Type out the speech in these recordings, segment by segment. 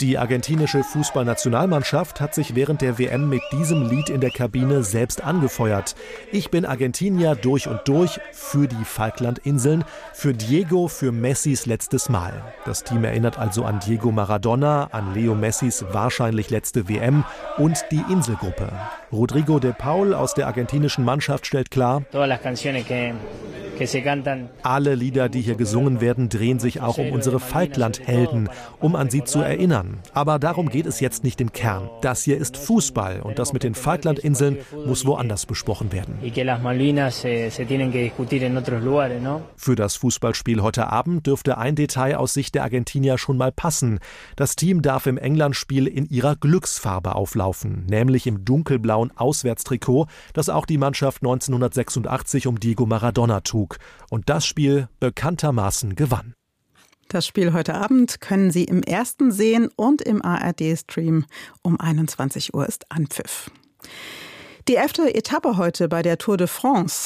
Die argentinische Fußballnationalmannschaft hat sich während der WM mit diesem Lied in der Kabine selbst angefeuert. Ich bin Argentinier durch und durch, für die Falklandinseln, für Diego, für Messis letztes Mal. Das Team erinnert also an Diego Maradona, an Leo Messis wahrscheinlich letzte WM und die Inselgruppe. Rodrigo de Paul aus der argentinischen Mannschaft stellt klar: Alle Lieder, die hier gesungen werden, drehen sich auch um unsere Falklandhelden, um an sie zu erinnern. Aber darum geht es jetzt nicht im Kern. Das hier ist Fußball und das mit den Falklandinseln muss woanders besprochen werden. Für das Fußballspiel heute Abend dürfte ein Detail aus Sicht der Argentinier schon mal passen. Das Team darf im England-Spiel in ihrer Glücksfarbe auflaufen, nämlich im dunkelblauen Auswärtstrikot, das auch die Mannschaft 1986 um Diego Maradona trug und das Spiel bekanntermaßen gewann. Das Spiel heute Abend können Sie im Ersten sehen und im ARD-Stream. Um 21 Uhr ist Anpfiff. Die 11. Etappe heute bei der Tour de France.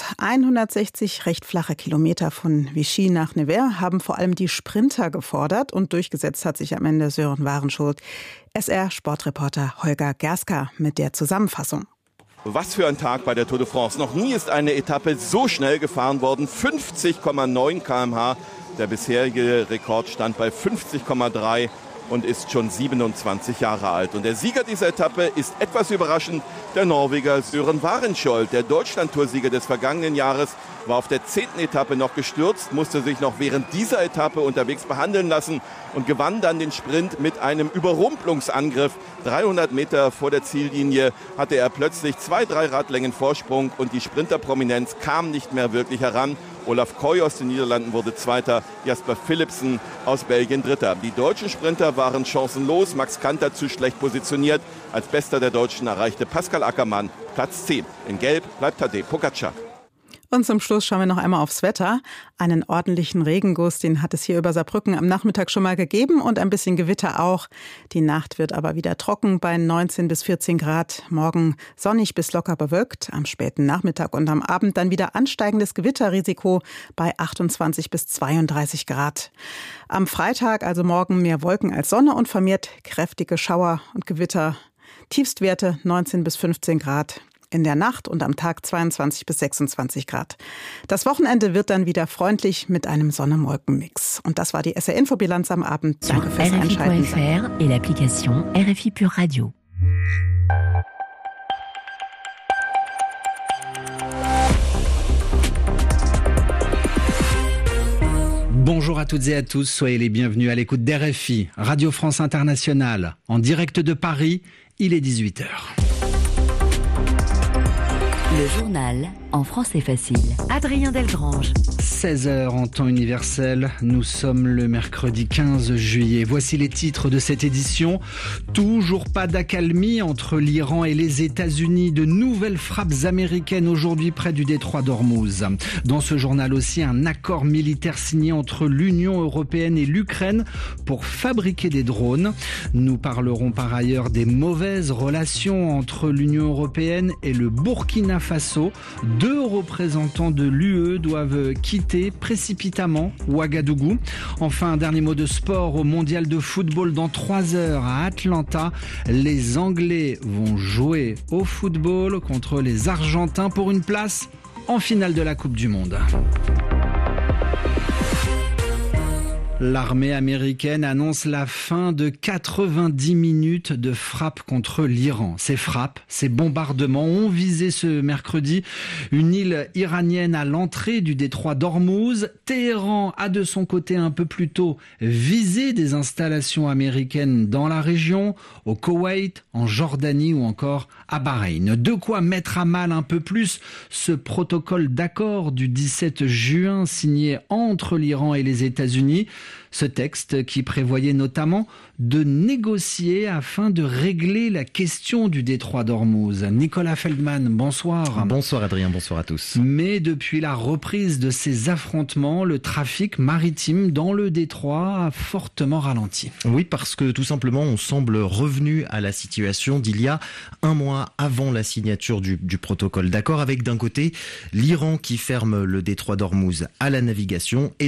160 recht flache Kilometer von Vichy nach Nevers haben vor allem die Sprinter gefordert und durchgesetzt hat sich am Ende Sören Warenschot. SR-Sportreporter Holger Gerska mit der Zusammenfassung. Was für ein Tag bei der Tour de France. Noch nie ist eine Etappe so schnell gefahren worden. 50,9 km/h. Der bisherige Rekord stand bei 50,3 und ist schon 27 Jahre alt. Und der Sieger dieser Etappe ist etwas überraschend der Norweger Søren Warenskjold. Der Deutschland-Toursieger des vergangenen Jahres war auf der 10. Etappe noch gestürzt, musste sich noch während dieser Etappe unterwegs behandeln lassen und gewann dann den Sprint mit einem Überrumpelungsangriff. 300 Meter vor der Ziellinie hatte er plötzlich 2-3 Radlängen Vorsprung und die Sprinterprominenz kam nicht mehr wirklich heran. Olaf Koy aus den Niederlanden wurde Zweiter, Jasper Philipsen aus Belgien Dritter. Die deutschen Sprinter waren chancenlos, Max Kanter zu schlecht positioniert. Als Bester der Deutschen erreichte Pascal Ackermann Platz 10. In Gelb bleibt Tadej Pogačar. Und zum Schluss schauen wir noch einmal aufs Wetter. Einen ordentlichen Regenguss, den hat es hier über Saarbrücken am Nachmittag schon mal gegeben und ein bisschen Gewitter auch. Die Nacht wird aber wieder trocken bei 19 bis 14 Grad. Morgen sonnig bis locker bewölkt. Am späten Nachmittag und am Abend dann wieder ansteigendes Gewitterrisiko bei 28 bis 32 Grad. Am Freitag, also morgen, mehr Wolken als Sonne und vermehrt kräftige Schauer und Gewitter. Tiefstwerte 19 bis 15 Grad. In der Nacht und am Tag 22 bis 26 Grad. Das Wochenende wird dann wieder freundlich mit einem Sonne-Wolken-Mix. Und das war die SR-Info-Bilanz am Abend. Danke fürs Einschalten. RFI.fr et l'application RFI Pure Radio. Bonjour à toutes et à tous, soyez les bienvenus à l'écoute d'RFI, Radio France Internationale. En direct de Paris, il est 18h. Le journal en français facile. Adrien Delgrange. 16h en temps universel, nous sommes le mercredi 15 juillet. Voici les titres de cette édition. Toujours pas d'accalmie entre l'Iran et les États-Unis. De nouvelles frappes américaines aujourd'hui près du détroit d'Ormuz. Dans ce journal aussi, un accord militaire signé entre l'Union européenne et l'Ukraine pour fabriquer des drones. Nous parlerons par ailleurs des mauvaises relations entre l'Union européenne et le Burkina Faso. 2 représentants de l'UE doivent quitter précipitamment Ouagadougou. Enfin, un dernier mot de sport au mondial de football dans 3 heures à Atlanta. Les Anglais vont jouer au football contre les Argentins pour une place en finale de la Coupe du Monde. L'armée américaine annonce la fin de 90 minutes de frappe contre l'Iran. Ces frappes, ces bombardements ont visé ce mercredi une île iranienne à l'entrée du détroit d'Ormuz. Téhéran a de son côté un peu plus tôt visé des installations américaines dans la région, au Koweït, en Jordanie ou encore à Bahreïn. De quoi mettre à mal un peu plus ce protocole d'accord du 17 juin signé entre l'Iran et les États-Unis. Ce texte qui prévoyait notamment de négocier afin de régler la question du détroit d'Ormuz. Nicolas Feldman, bonsoir. Bonsoir Adrien, bonsoir à tous. Mais depuis la reprise de ces affrontements, le trafic maritime dans le détroit a fortement ralenti. Oui, parce que tout simplement on semble revenu à la situation d'il y a un mois avant la signature du protocole d'accord, avec d'un côté l'Iran qui ferme le détroit d'Ormuz à la navigation et